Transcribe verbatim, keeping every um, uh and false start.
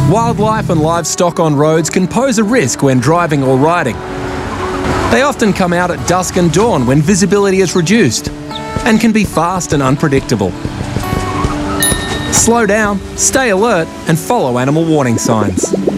Wildlife and livestock on roads can pose a risk when driving or riding. They often come out at dusk and dawn when visibility is reduced and can be fast and unpredictable. Slow down, stay alert, and follow animal warning signs.